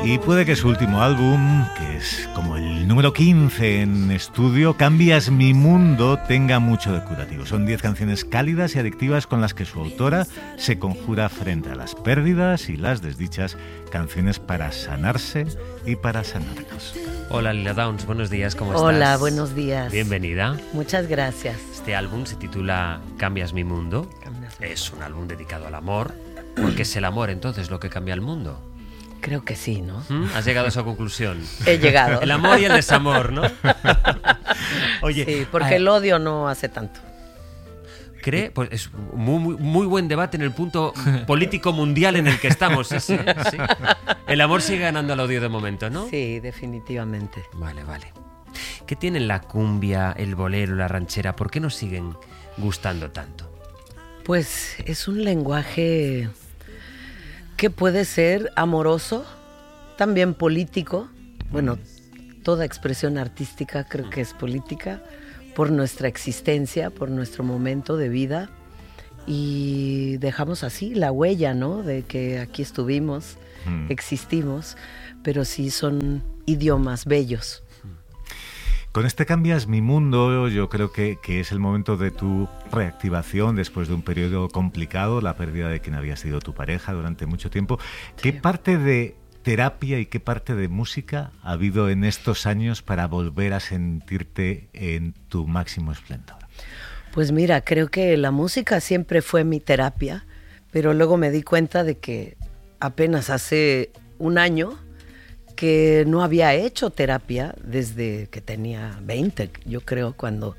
Y puede que su último álbum, que es como el número 15 en estudio, Cambias mi mundo, tenga mucho de curativo. Son 10 canciones cálidas y adictivas con las que su autora se conjura frente a las pérdidas y las desdichas, canciones para sanarse y para sanarnos. Hola Lila Downs, buenos días, ¿cómo estás? Hola, buenos días. Bienvenida. Muchas gracias. Este álbum se titula Cambias mi mundo. Es un álbum dedicado al amor. ¿Por qué es el amor entonces lo que cambia el mundo? Creo que sí, ¿no? ¿Has llegado a esa conclusión? He llegado. El amor y el desamor, ¿no? Oye, sí, porque el odio no hace tanto. ¿Cree? Pues es muy buen debate en el punto político mundial en el que estamos. Sí. El amor sigue ganando al odio de momento, ¿no? Sí, definitivamente. Vale. ¿Qué tienen la cumbia, el bolero, la ranchera? ¿Por qué nos siguen gustando tanto? Pues es un lenguaje que puede ser amoroso, también político. Bueno, toda expresión artística creo que es política, por nuestra existencia, por nuestro momento de vida. Y dejamos así la huella, ¿no? De que aquí estuvimos, existimos, pero sí son idiomas bellos. Con este Cambias mi mundo, yo creo que es el momento de tu reactivación después de un periodo complicado, la pérdida de quien había sido tu pareja durante mucho tiempo. ¿Qué parte de terapia y qué parte de música ha habido en estos años para volver a sentirte en tu máximo esplendor? Pues mira, creo que la música siempre fue mi terapia, pero luego me di cuenta de que apenas hace un año que no había hecho terapia desde que tenía 20, yo creo, cuando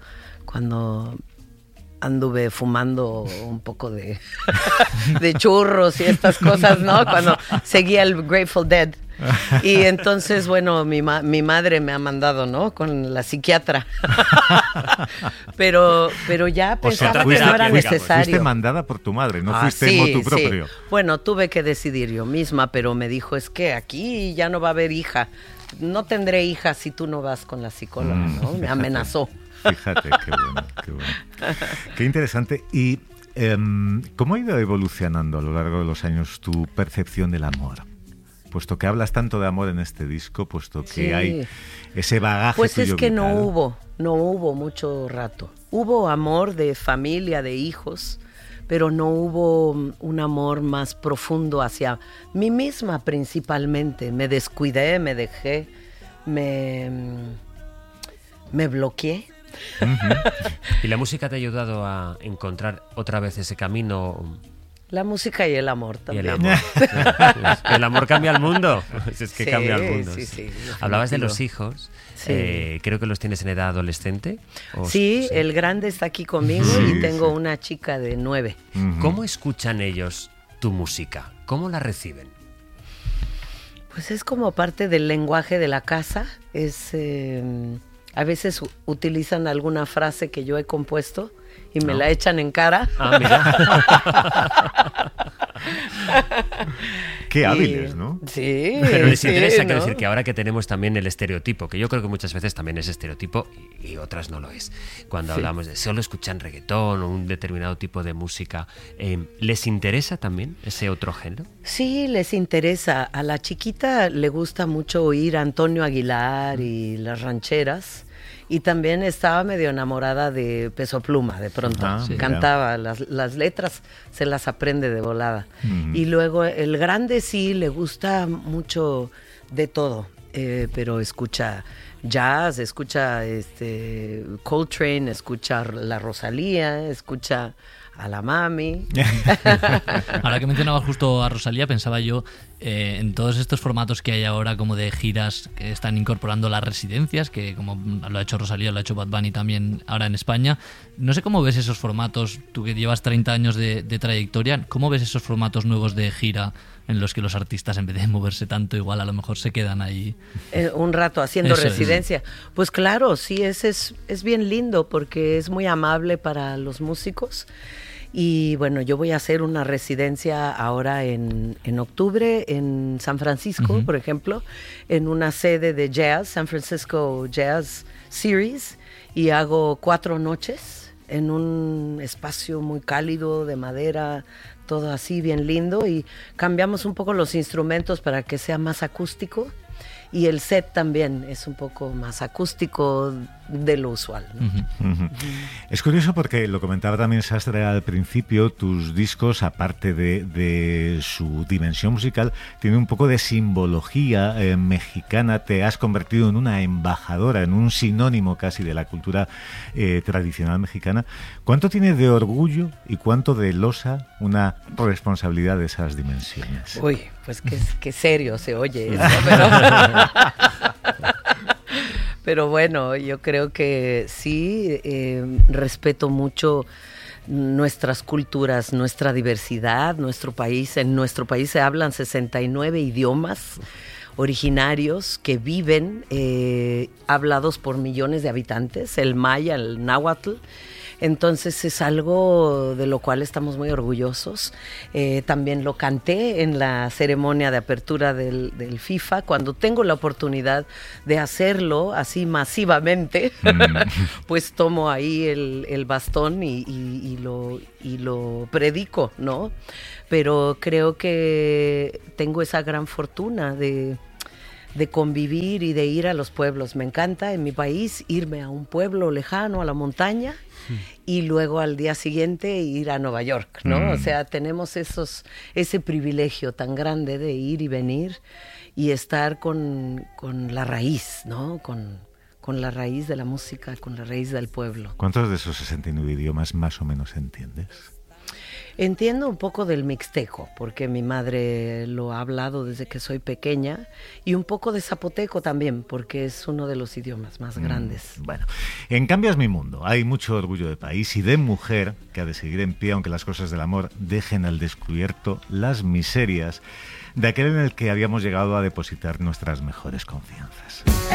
anduve fumando un poco de churros y estas cosas, ¿no? Cuando seguía el Grateful Dead. Y entonces, bueno, mi madre me ha mandado, ¿no? Con la psiquiatra. pero ya pensaba que no era necesario. Fuiste mandada por tu madre, no fuiste motu propio. Sí. Bueno, tuve que decidir yo misma, pero me dijo, es que aquí ya no va a haber hija. No tendré hija si tú no vas con la psicóloga, ¿no? Me amenazó. Fíjate, qué bueno. Qué interesante. ¿Y cómo ha ido evolucionando a lo largo de los años tu percepción del amor? Puesto que hablas tanto de amor en este disco, puesto que hay ese bagaje pues tuyo es que vital. no hubo mucho rato. Hubo amor de familia, de hijos, pero no hubo un amor más profundo hacia mí misma principalmente. Me descuidé, me dejé, me bloqueé. ¿Y la música te ha ayudado a encontrar otra vez ese camino? La música y el amor también. Y el amor. El amor cambia el mundo. Es que cambia el mundo. Sí, hablabas de los hijos. Sí. Creo que los tienes en edad adolescente. Sí, el grande está aquí conmigo y tengo una chica de 9. ¿Cómo escuchan ellos tu música? ¿Cómo la reciben? Pues es como parte del lenguaje de la casa. A veces utilizan alguna frase que yo he compuesto y me la echan en cara. Mira. Qué hábiles, ¿no? Sí. Pero les interesa, ¿no? quiero decir, que ahora que tenemos también el estereotipo, que yo creo que muchas veces también es estereotipo y otras no lo es. Cuando hablamos de solo escuchan reggaetón o un determinado tipo de música, ¿les interesa también ese otro género? Sí, les interesa. A la chiquita le gusta mucho oír a Antonio Aguilar y las rancheras. Y también estaba medio enamorada de Peso Pluma, de pronto. Cantaba las letras, se las aprende de volada. Y luego el grande sí le gusta mucho de todo, pero escucha jazz, escucha Coltrane, escucha la Rosalía, escucha a la mami. Ahora que mencionabas justo a Rosalía, pensaba yo en todos estos formatos que hay ahora como de giras que están incorporando las residencias, que como lo ha hecho Rosalía, lo ha hecho Bad Bunny también ahora en España. No sé cómo ves esos formatos, tú que llevas 30 años de trayectoria, ¿cómo ves esos formatos nuevos de gira en los que los artistas, en vez de moverse tanto, igual a lo mejor se quedan ahí un rato haciendo Eso residencia? es. Pues claro, sí, es bien lindo porque es muy amable para los músicos. Y bueno, yo voy a hacer una residencia ahora en octubre en San Francisco, por ejemplo, en una sede de jazz, San Francisco Jazz Series, y hago 4 noches en un espacio muy cálido de madera, todo así bien lindo, y cambiamos un poco los instrumentos para que sea más acústico. Y el set también es un poco más acústico de lo usual, ¿no? Es curioso porque lo comentaba también Sastre al principio, tus discos, aparte de su dimensión musical, tienen un poco de simbología mexicana. Te has convertido en una embajadora, en un sinónimo casi de la cultura tradicional mexicana. ¿Cuánto tiene de orgullo y cuánto de losa una responsabilidad de esas dimensiones? Uy, pues qué serio se oye eso, pero bueno, yo creo que sí, respeto mucho nuestras culturas, nuestra diversidad, nuestro país. En nuestro país se hablan 69 idiomas originarios que viven, hablados por millones de habitantes, el maya, el náhuatl. Entonces es algo de lo cual estamos muy orgullosos. También lo canté en la ceremonia de apertura del FIFA. Cuando tengo la oportunidad de hacerlo así masivamente, pues tomo ahí el bastón y lo predico, ¿no? Pero creo que tengo esa gran fortuna de convivir y de ir a los pueblos. Me encanta en mi país irme a un pueblo lejano, a la montaña, y luego al día siguiente ir a Nueva York, ¿no? O sea, tenemos ese privilegio tan grande de ir y venir y estar con la raíz, ¿no? Con la raíz de la música, con la raíz del pueblo. ¿Cuántos de esos 69 idiomas más o menos entiendes? Entiendo un poco del mixteco, porque mi madre lo ha hablado desde que soy pequeña, y un poco de zapoteco también, porque es uno de los idiomas más grandes. Bueno, en Cambias mi mundo hay mucho orgullo de país y de mujer que ha de seguir en pie, aunque las cosas del amor dejen al descubierto las miserias de aquel en el que habíamos llegado a depositar nuestras mejores confianzas.